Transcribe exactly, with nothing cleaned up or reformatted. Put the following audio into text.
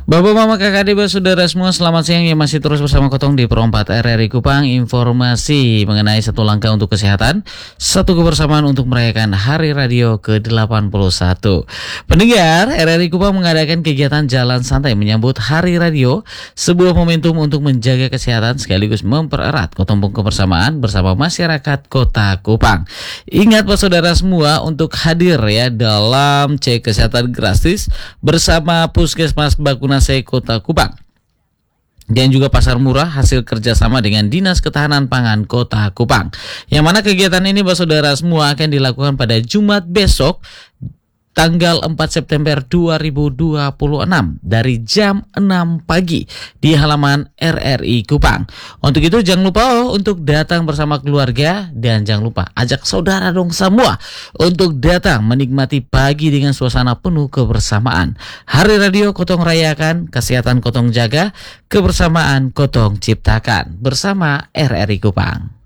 Bapak, Mama, Kakak, Adik, Saudara semua, selamat siang. Ya, masih terus bersama Kotong di Perempat R R I Kupang. Informasi mengenai satu langkah untuk kesehatan, satu kebersamaan untuk merayakan Hari Radio ke delapan puluh satu. Pendengar, R R I Kupang mengadakan kegiatan jalan santai menyambut Hari Radio, sebuah momentum untuk menjaga kesehatan sekaligus mempererat ketumpuk kebersamaan bersama masyarakat Kota Kupang. Ingat Pak Saudara semua untuk hadir ya dalam cek kesehatan gratis bersama Puskesmas Bakunasai Kota Kupang dan juga pasar murah hasil kerjasama dengan Dinas Ketahanan Pangan Kota Kupang. Yang mana kegiatan ini Pak Saudara semua akan dilakukan pada Jumat besok tanggal empat September dua ribu dua puluh enam dari jam enam pagi di halaman R R I Kupang. Untuk itu jangan lupa oh, untuk datang bersama keluarga dan jangan lupa ajak saudara dong semua untuk datang menikmati pagi dengan suasana penuh kebersamaan. Hari Radio Kotong rayakan, kesehatan Kotong jaga, kebersamaan Kotong ciptakan bersama R R I Kupang.